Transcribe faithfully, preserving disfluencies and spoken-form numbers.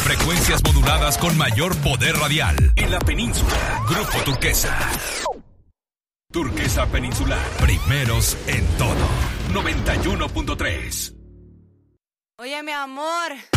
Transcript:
Frecuencias moduladas con mayor poder radial. En la península. Grupo Turquesa. Turquesa Peninsular. Primeros en todo. noventa y uno punto tres. Oye, mi amor.